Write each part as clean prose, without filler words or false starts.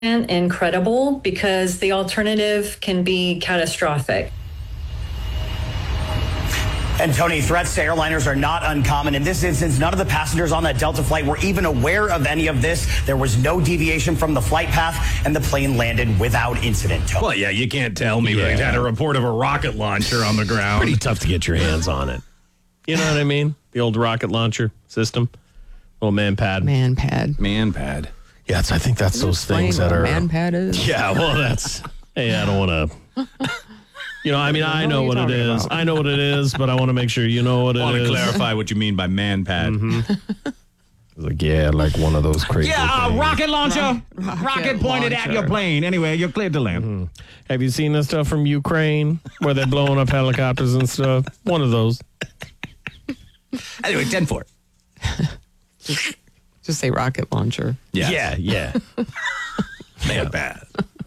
incredible because the alternative can be catastrophic. And Tony, threats to airliners are not uncommon. In this instance, none of the passengers on that Delta flight were even aware of any of this. There was no deviation from the flight path, and the plane landed without incident. Tony. Well, yeah, you can't tell me they had a report of a rocket launcher on the ground. Pretty tough to get your hands on it. You know what I mean? The old rocket launcher system. Little man pad. Man pad. Yeah, I think that's those things that are. Man pad is. Yeah, well, that's. Hey, I don't want to. You know, I mean, I know what it is. I know what it is, but I want to make sure you know what it is. I want to clarify what you mean by man pad. Mm-hmm. like one of those crazy things. Rocket launcher. Rocket pointed at your plane. Anyway, you're cleared to land. Mm-hmm. Have you seen the stuff from Ukraine where they're blowing up helicopters and stuff? One of those. Anyway, 10-4. Just say rocket launcher. Yeah. Man bad.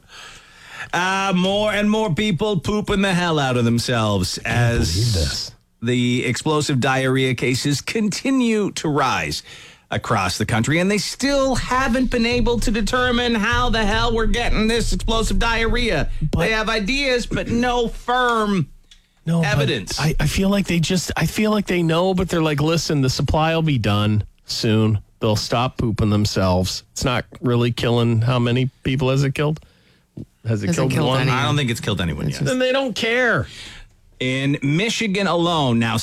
More and more people pooping the hell out of themselves as the explosive diarrhea cases continue to rise across the country, and they still haven't been able to determine how the hell we're getting this explosive diarrhea. They have ideas, but no firm evidence. I feel like I feel like they know, but they're like, listen, the supply will be done soon. They'll stop pooping themselves. It's not really killing. How many people has it killed? Has it killed one? anyone. I don't think it's killed anyone yet. Then they don't care. In Michigan alone, now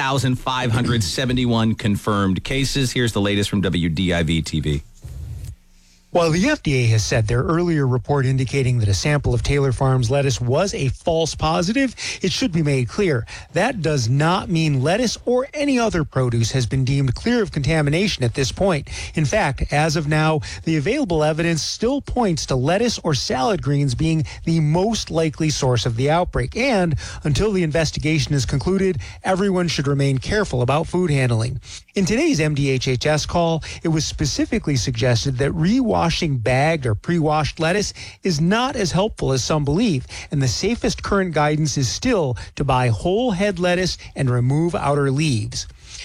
6,571 confirmed cases. Here's the latest from WDIV TV. While the FDA has said their earlier report indicating that a sample of Taylor Farms lettuce was a false positive, it should be made clear that does not mean lettuce or any other produce has been deemed clear of contamination at this point. In fact, as of now, the available evidence still points to lettuce or salad greens being the most likely source of the outbreak. And until the investigation is concluded, everyone should remain careful about food handling. In today's MDHHS call, it was specifically suggested that rewashing bagged or pre-washed lettuce is not as helpful as some believe, and the safest current guidance is still to buy whole head lettuce and remove outer leaves.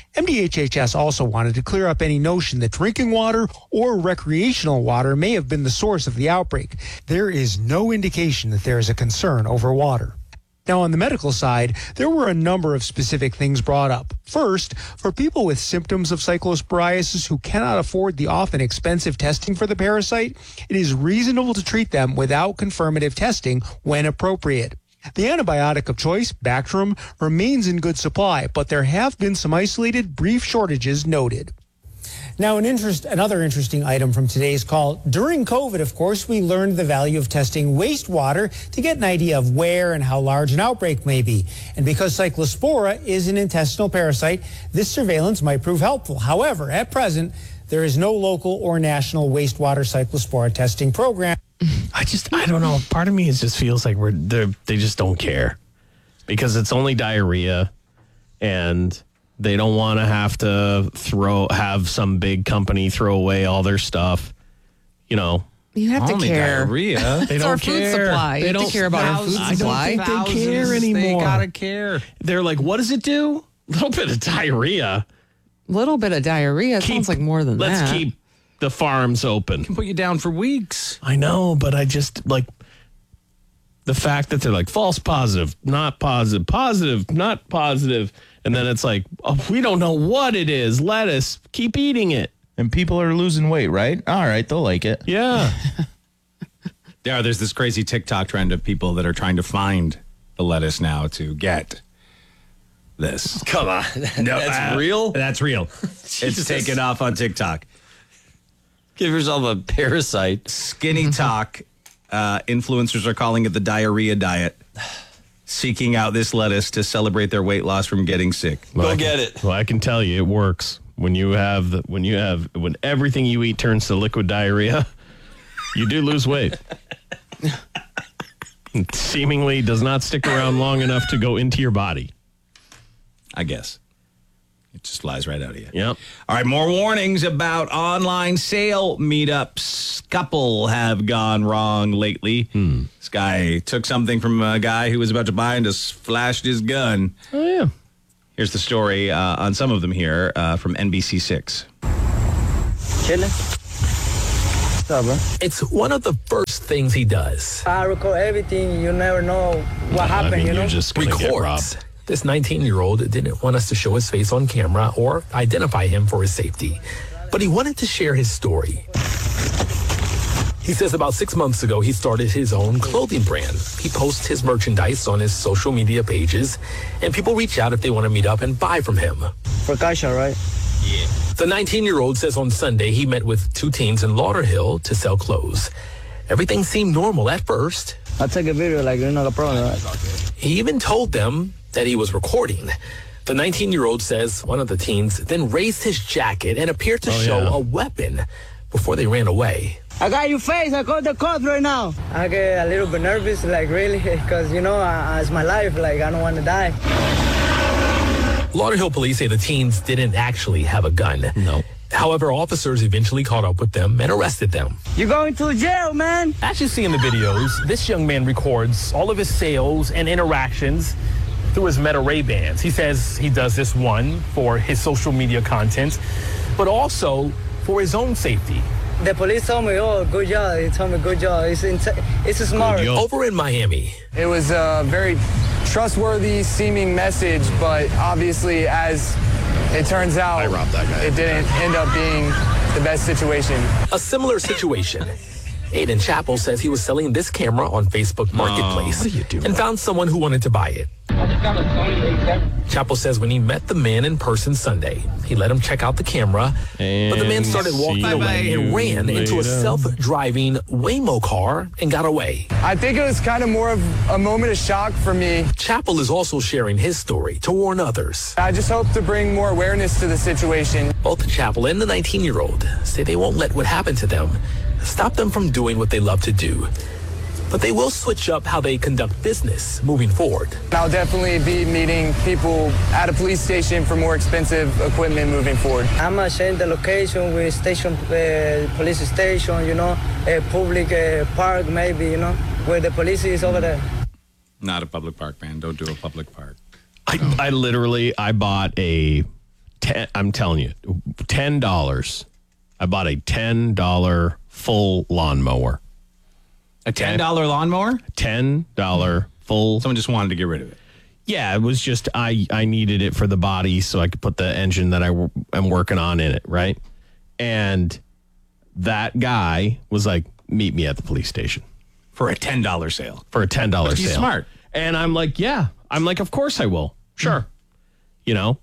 MDHHS also wanted to clear up any notion that drinking water or recreational water may have been the source of the outbreak. There is no indication that there is a concern over water. Now, on the medical side, there were a number of specific things brought up. First, for people with symptoms of cyclosporiasis who cannot afford the often expensive testing for the parasite, it is reasonable to treat them without confirmative testing when appropriate. The antibiotic of choice, Bactrim, remains in good supply, but there have been some isolated brief shortages noted. Now, another interesting item from today's call. During COVID, of course, we learned the value of testing wastewater to get an idea of where and how large an outbreak may be. And because Cyclospora is an intestinal parasite, this surveillance might prove helpful. However, at present, there is no local or national wastewater Cyclospora testing program. I don't know. Part of me just feels like they just don't care because it's only diarrhea and they don't want to have to have some big company throw away all their stuff. You know, you have to care. Diarrhea. They it's don't our care. Food supply. They don't care about our food supply. I don't think they care anymore. They gotta care. They're like, what does it do? A little bit of diarrhea. Little bit of diarrhea sounds like more than that. Let's keep the farms open. Can put you down for weeks. I know, but I just like the fact that they're like false positive, not positive, positive, not positive. And then it's like, oh, we don't know what it is. Lettuce, keep eating it. And people are losing weight, right? All right, they'll like it. Yeah. There's this crazy TikTok trend of people that are trying to find the lettuce now to get this. Come on. No, That's real? That's real. It's taken off on TikTok. Give yourself a parasite. Skinny talk. Influencers are calling it the diarrhea diet. Seeking out this lettuce to celebrate their weight loss from getting sick. Go get it. Well, I can tell you it works. When everything you eat turns to liquid diarrhea, you do lose weight. It seemingly does not stick around long enough to go into your body. I guess. It just flies right out of you. Yep. All right, more warnings about online sale meetups. Couple have gone wrong lately. This guy took something from a guy who was about to buy and just flashed his gun. Oh, yeah. Here's the story on some of them here from NBC6. Chilling. It's one of the first things he does. I record everything. You never know what happened, you know? You're just gonna get robbed. This 19-year-old didn't want us to show his face on camera or identify him for his safety, but he wanted to share his story. He says about 6 months ago, he started his own clothing brand. He posts his merchandise on his social media pages, and people reach out if they want to meet up and buy from him. For Kasha, right? Yeah. The 19-year-old says on Sunday he met with 2 teens in Lauderhill to sell clothes. Everything seemed normal at first. I take a video like you're not a problem, right? He even told them that he was recording. The 19-year-old says one of the teens then raised his jacket and appeared to show a weapon before they ran away. I got your face. I called the cops right now. I get a little bit nervous, like really, because, you know, it's my life. Like, I don't want to die. Lauderhill police say the teens didn't actually have a gun. No. However, officers eventually caught up with them and arrested them. You're going to jail, man. As you see in the videos, this young man records all of his sales and interactions through his Meta Ray-Bans. He says he does this, one, for his social media content, but also for his own safety. The police told me, oh, good job. They told me, good job. It's smart. Over in Miami. It was a very trustworthy seeming message, but obviously, as it turns out, I robbed that guy. It didn't end up being the best situation. A similar situation. Aiden Chappell says he was selling this camera on Facebook Marketplace and found someone who wanted to buy it. Chappell says when he met the man in person Sunday, he let him check out the camera, but the man started walking away and ran into a self-driving Waymo car and got away. I think it was kind of more of a moment of shock for me. Chappell is also sharing his story to warn others. I just hope to bring more awareness to the situation. Both Chappell and the 19-year-old say they won't let what happened to them stop them from doing what they love to do. But they will switch up how they conduct business moving forward. I'll definitely be meeting people at a police station for more expensive equipment moving forward. I'm going to change the location with station, police station, you know, a public park maybe, you know, where the police is over there. Not a public park, man. Don't do a public park. I literally bought I'm telling you, $10. I bought a $10 full lawnmower. A $10 lawnmower? $10 full. Someone just wanted to get rid of it. Yeah, it was just I needed it for the body so I could put the engine that I am working on in it, right? And that guy was like, meet me at the police station. For a $10 sale. For a $10 sale. He's smart. And I'm like, yeah. I'm like, of course I will. Sure. You know,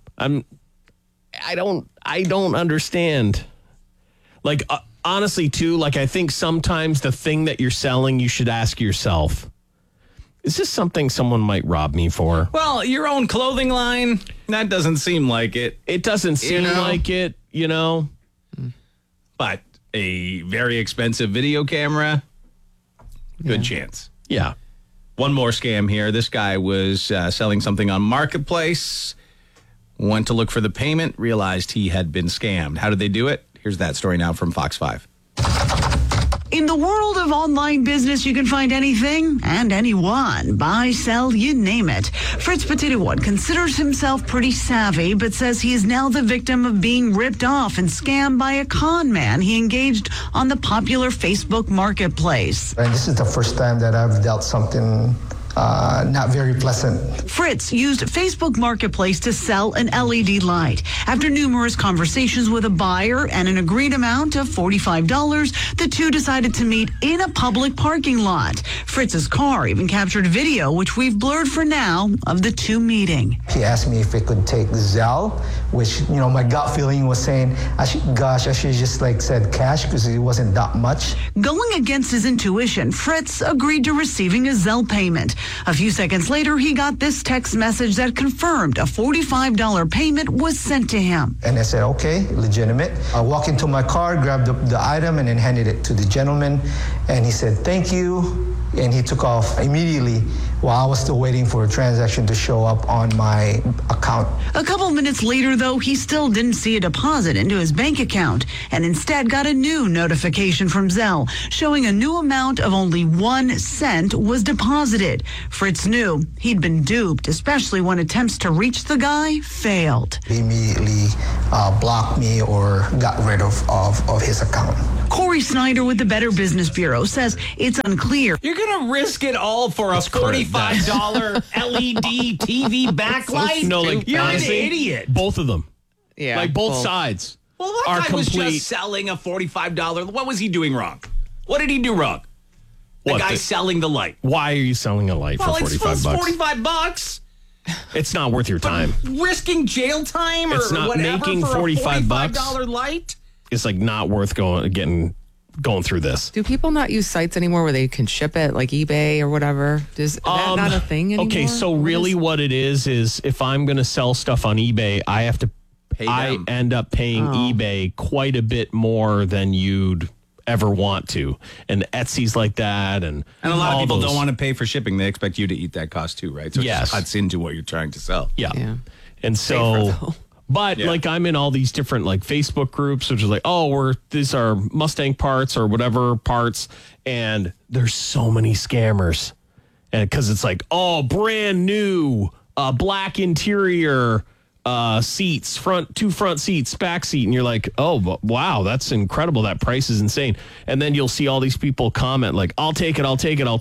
I don't understand. Like, honestly, too, like, I think sometimes the thing that you're selling, you should ask yourself, is this something someone might rob me for? Well, your own clothing line, that doesn't seem like it. It doesn't seem like it, you know. But a very expensive video camera, good chance. Yeah. One more scam here. This guy was selling something on Marketplace, went to look for the payment, realized he had been scammed. How did they do it? Here's that story now from Fox 5. In the world of online business, you can find anything and anyone. Buy, sell, you name it. Fritz Petitouan considers himself pretty savvy, but says he is now the victim of being ripped off and scammed by a con man he engaged on the popular Facebook Marketplace. And this is the first time that I've dealt something not very pleasant. Fritz used Facebook Marketplace to sell an LED light. After numerous conversations with a buyer and an agreed amount of $45, the two decided to meet in a public parking lot. Fritz's car even captured video, which we've blurred for now, of the two meeting. He asked me if it could take Zelle, which, you know, my gut feeling was saying, I should just like said cash because it wasn't that much. Going against his intuition, Fritz agreed to receiving a Zelle payment. A few seconds later, he got this text message that confirmed a $45 payment was sent to him. And I said, okay, legitimate. I walked into my car, grabbed the item, and then handed it to the gentleman. And he said, thank you. And he took off immediately while I was still waiting for a transaction to show up on my account. A couple minutes later, though, he still didn't see a deposit into his bank account and instead got a new notification from Zelle showing a new amount of only 1 cent was deposited. Fritz knew he'd been duped, especially when attempts to reach the guy failed. He immediately blocked me or got rid of his account. Corey Snyder with the Better Business Bureau says it's unclear. You're going to risk it all for a $45 LED TV backlight? No, like, you're honestly, an idiot. Both of them. Yeah. Like both sides. Well, that are guy was complete. just selling a $45. What was he doing wrong? What did he do wrong? The guy selling the light. Why are you selling a light for $45? $45. It's not worth your time. Risking jail time or It's not whatever making for a $45 $45 light? It's like not worth going through this. Do people not use sites anymore where they can ship it, like eBay or whatever? Is that not a thing anymore? Okay, so really what it is if I'm going to sell stuff on eBay, I have to end up paying eBay quite a bit more than you'd ever want to. And Etsy's like that. And a lot of people don't want to pay for shipping. They expect you to eat that cost too, right? So it just cuts into what you're trying to sell. Yeah. And so... But like I'm in all these different like Facebook groups, which is like, these are Mustang parts or whatever parts. And there's so many scammers. And because it's like, brand new, black interior seats, two front seats, back seat. And you're like, wow, that's incredible. That price is insane. And then you'll see all these people comment like, I'll take it.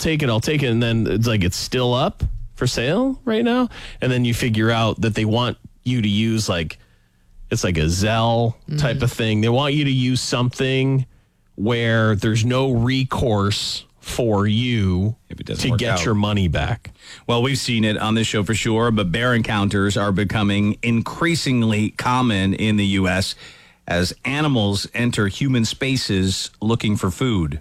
And then it's like, it's still up for sale right now. And then you figure out that they want you to use it's like a Zelle type of thing. They want you to use something where there's no recourse for you to get your money back. Well, we've seen it on this show for sure, but bear encounters are becoming increasingly common in the U.S. as animals enter human spaces looking for food.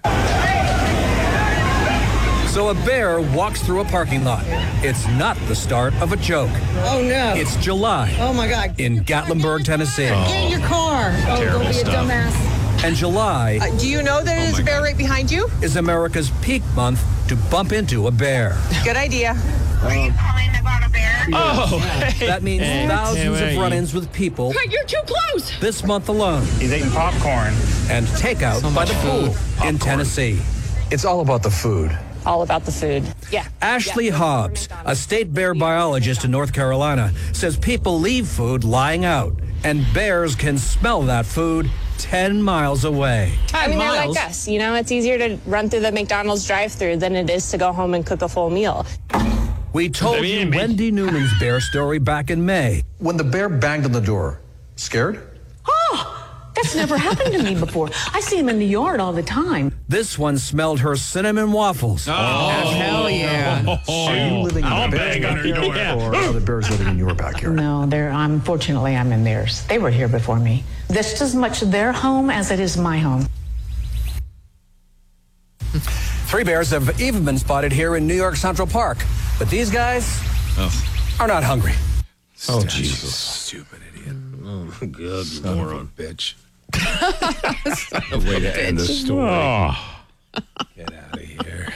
So a bear walks through a parking lot. It's not the start of a joke. Oh, no. It's July. Oh, my God. In Gatlinburg, Tennessee. Get in your car. Don't be a dumbass. And July... do you know that there's a bear right behind you? ...is America's peak month to bump into a bear. Good idea. Are you calling about a bear? That means thousands of run-ins with people. You're too close. This month alone. He's eating popcorn. And takeout by the pool in Tennessee. It's all about the food. All about the food. Yeah. Ashley Hobbs, a state bear biologist in North Carolina, says people leave food lying out, and bears can smell that food 10 miles away. They're like us. You know, it's easier to run through the McDonald's drive-thru than it is to go home and cook a full meal. We told you Wendy Newman's bear story back in May. When the bear banged on the door, scared? That's never happened to me before. I see him in the yard all the time. This one smelled her cinnamon waffles. Hell yeah. Are you living in a bear's backyard or are the bears living in your backyard? No, unfortunately, I'm in theirs. They were here before me. This is as much their home as it is my home. 3 bears have even been spotted here in New York Central Park. But these guys are not hungry. Oh, Jesus. Stupid idiot. Oh, my God, you moron. Bitch. Way to end the story. Get out of here.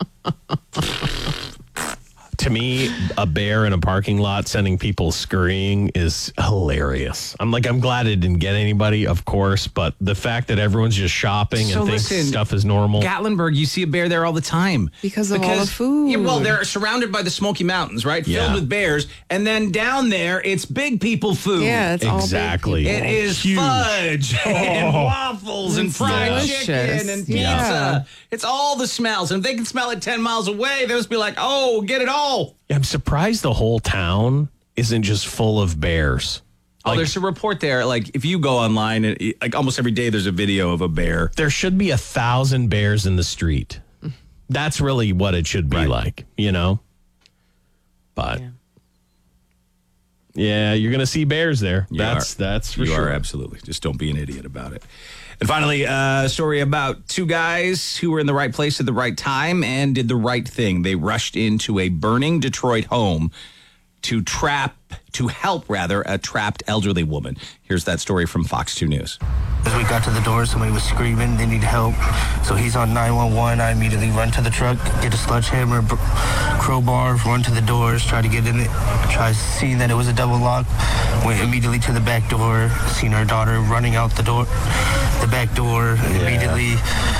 To me, a bear in a parking lot sending people scurrying is hilarious. I'm glad it didn't get anybody, of course, but the fact that everyone's just shopping and thinks stuff is normal. Gatlinburg, you see a bear there all the time. Because of all the food. Yeah, well, they're surrounded by the Smoky Mountains, right? Yeah. Filled with bears. And then down there, it's big people food. Yeah, it's exactly. all big people. It is Huge. fudge and waffles and fried delicious. chicken and pizza. Yeah. It's all the smells. And if they can smell it 10 miles away, they'll just be like, get it all. I'm surprised the whole town isn't just full of bears. There's a report there. Like, if you go online, and almost every day there's a video of a bear. There should be 1,000 bears in the street. That's really what it should be like, you know? But, yeah, you're going to see bears there. That's for sure. You are, absolutely. Just don't be an idiot about it. And finally, a story about 2 guys who were in the right place at the right time and did the right thing. They rushed into a burning Detroit home to trap help a trapped elderly woman. Here's that story from Fox 2 News. As we got to the door, somebody was screaming, they need help. So he's on 911. I immediately run to the truck, get a sledgehammer, crowbar, run to the doors, try to get in it, try seeing that it was a double lock. Went immediately to the back door, seen our daughter running out the back door, immediately.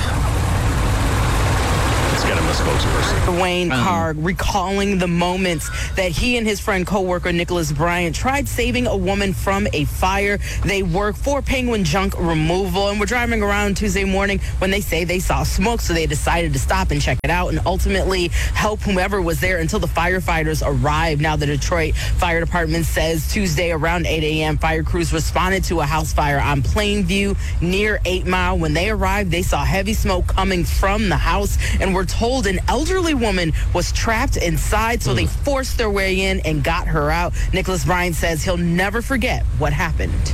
Get him a spokesperson. Dwayne Carr recalling the moments that he and his friend co-worker Nicholas Bryant tried saving a woman from a fire. They work for Penguin Junk Removal and were driving around Tuesday morning when they say they saw smoke, so they decided to stop and check it out and ultimately help whomever was there until the firefighters arrived. Now the Detroit Fire Department says Tuesday around 8 a.m. fire crews responded to a house fire on Plainview near 8 Mile. When they arrived, they saw heavy smoke coming from the house and were told an elderly woman was trapped inside, so they forced their way in and got her out. Nicholas Bryant says he'll never forget what happened.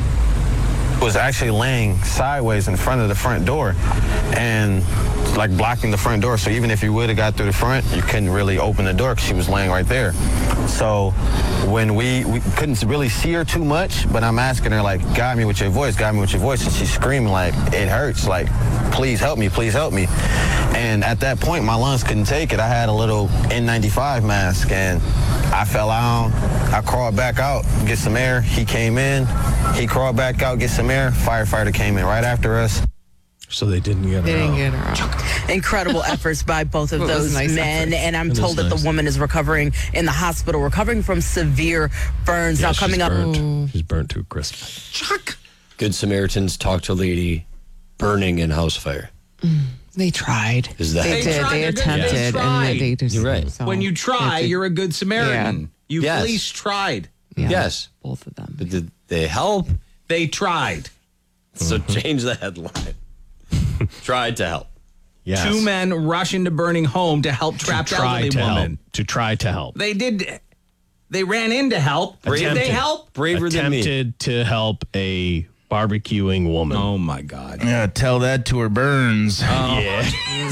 Was actually laying sideways in front of the front door and like blocking the front door. So even if you would have got through the front, you couldn't really open the door because she was laying right there. So when we couldn't really see her too much, but I'm asking her like, guide me with your voice, and she's screaming like, it hurts, like, please help me. And at that point, my lungs couldn't take it. I had a little N95 mask and I fell out. I crawled back out, get some air. He came in, he crawled back out, get some air. Firefighter came in right after us. So they didn't get her out. Incredible efforts by both of those men. And I'm told that the woman is recovering in the hospital, recovering from severe burns. Yeah, now coming up. She's burnt to a crisp. Chuck. Good Samaritans talked to a lady burning in house fire. They tried. Is that they did? They attempted, and they just. You're right. So When you try, you're a good Samaritan. You Yes. at least tried. Yeah, Yes. both of them. But did they help? They tried. So change the headline. Tried to help. Yes. 2 men rush into burning home to help trapped elderly woman. To try to help. They did. They ran in to help. Did they help? Braver than me. Attempted to help a barbecuing woman. Oh my God. Yeah, tell that to her Burns. Yeah.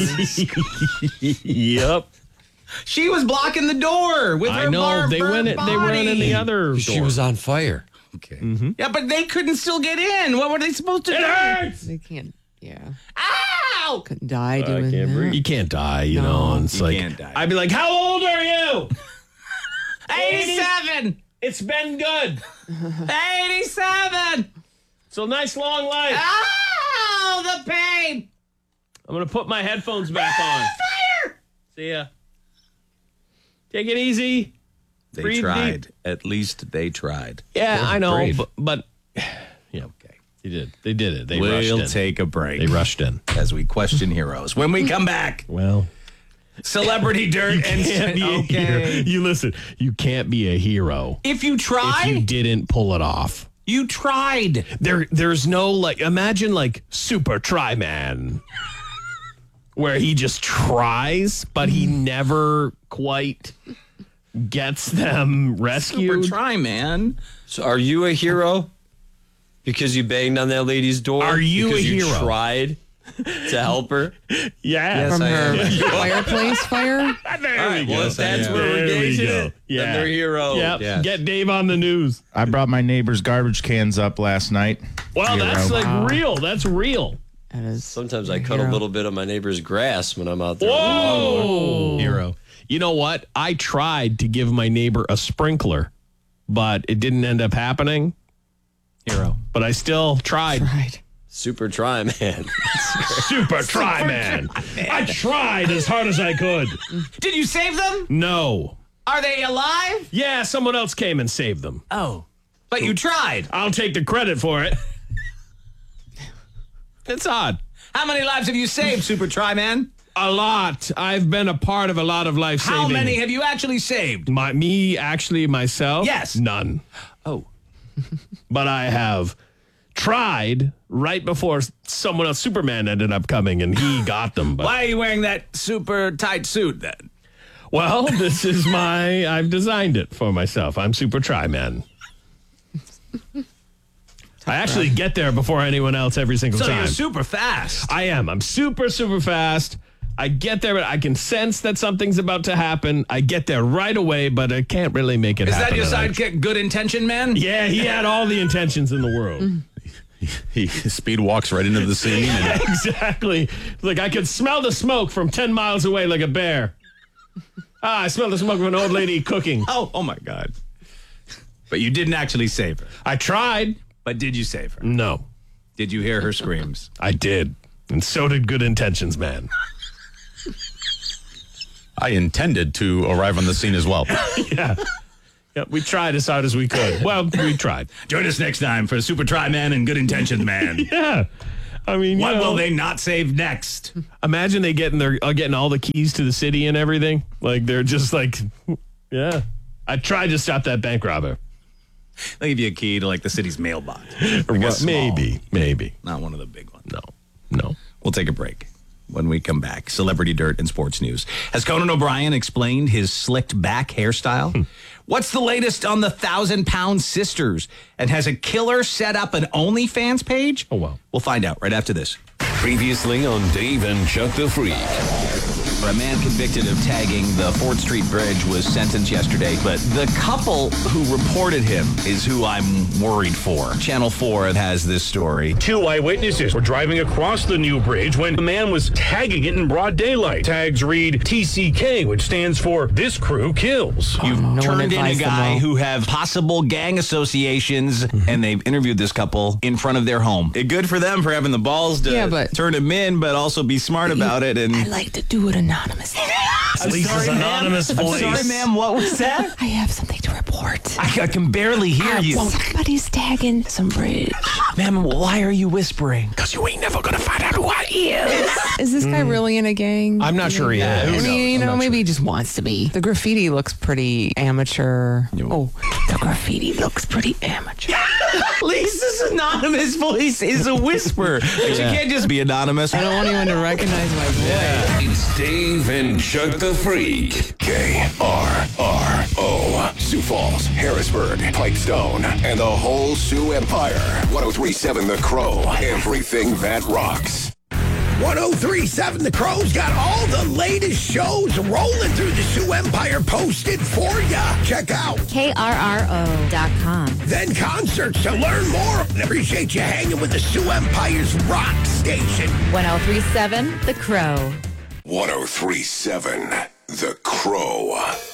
Yep. She was blocking the door with her bar- They went in the other. She door. was on fire. Okay. Yeah, but they couldn't still get in. What were they supposed to do? They can't. Yeah. Ow! Couldn't die doing that. You can't die, you know. And it's You like can't die. I'd be like, "How old are you?" 87. It's been good. 87. It's a nice long life. Ow! The pain. I'm gonna put my headphones back on. Fire! See ya. Take it easy. They Breathe tried. deep. At least they tried. Yeah, I know, brave. but yeah, okay. They did. They did it. They We'll rushed in. take a break. They rushed in. As we question heroes. When we come back, Well, celebrity dirt and can't be a hero. You listen. You can't be a hero If you if try, you didn't pull it off. you tried. There's no like. Imagine like Super Try Man, where he just tries, but he never quite gets them rescued. Super try, man. So are you a hero? Because you banged on that lady's door? Are you because a you hero? tried to help her? Yeah. From I her am. fireplace fire. There All right, we go. well, if that's where we're There we gauging go. it, Yeah. then they're hero. Yep. Yes. Get Dave on the news. I brought my neighbor's garbage cans up last night. Wow, that's Hero. like real. That's real. That is. Sometimes I cut a little bit of my neighbor's grass when I'm out there. Whoa! Hero. You know what? I tried to give my neighbor a sprinkler, but it didn't end up happening. Hero. But I still tried. Super try, man. Super try, man. I tried as hard as I could. Did you save them? No. Are they alive? Yeah, someone else came and saved them. Oh. But you tried. I'll take the credit for it. It's odd. How many lives have you saved, Super Try Man? A lot. I've been a part of a lot of life saving. How many have you actually saved? Myself? Yes. None. Oh. But I have tried right before someone else, Superman, ended up coming and he got them. But, Why are you wearing that super tight suit then? well, this is I've designed it for myself. I'm Super Try Man. I actually get there before anyone else every single So time. you're super fast. I am. I'm super, super fast. I get there, but I can sense that something's about to happen. I get there right away, but I can't really make it happen. Is that your sidekick, Good Intention Man? Yeah, he had all the intentions in the world. He speed walks right into the scene. And Exactly. Like, I could smell the smoke from 10 miles away like a bear. I smell the smoke of an old lady cooking. Oh my God. But you didn't actually save her. I tried. But did you save her? No. Did you hear her screams? I did. And so did Good Intentions Man. I intended to arrive on the scene as well. Yeah, we tried as hard as we could. Well, we tried. Join us next time for Super Try Man and Good Intentions Man. Yeah. I mean, what will they not save next? Imagine they getting all the keys to the city and everything. Like, they're just like, yeah. I tried to stop that bank robber. They'll give you a key to like the city's mailbox. Maybe. Not one of the big ones. No. We'll take a break. When we come back, celebrity dirt and sports news. Has Conan O'Brien explained his slicked back hairstyle? What's the latest on the 1,000-pound sisters? And has a killer set up an OnlyFans page? Oh, wow. We'll find out right after this. Previously on Dave and Chuck the Freak. A man convicted of tagging the 4th Street Bridge was sentenced yesterday, but the couple who reported him is who I'm worried for. Channel 4 has this story. 2 eyewitnesses were driving across the new bridge when a man was tagging it in broad daylight. Tags read TCK, which stands for This Crew Kills. You've turned in a guy who have possible gang associations, and they've interviewed this couple in front of their home. Good for them for having the balls to turn him in, but also be smart about it. And I like to do it anonymously. Lisa's anonymous voice. I'm sorry, ma'am. What was that? I have something to report. I can barely hear you. Somebody's tagging some bridge. Ma'am, why are you whispering? Because you ain't never going to find out who I am. Is this guy really in a gang? I'm not sure he is. I mean, maybe he just wants to be. The graffiti looks pretty amateur. Oh, the graffiti looks pretty amateur. Lisa's anonymous voice is a whisper. She can't just be anonymous. I don't want anyone to recognize my voice. It's Dave and Chuck the Freak. KRRO. Sioux Falls, Harrisburg, Pipestone, and the whole Sioux Empire. 103.7 The Crow. Everything that rocks. 103.7 The Crow's got all the latest shows rolling through the Sioux Empire posted for ya. Check out KRRO.com. Then concerts to learn more. Appreciate you hanging with the Sioux Empire's rock station. 103.7 The Crow. 103.7 The Crow.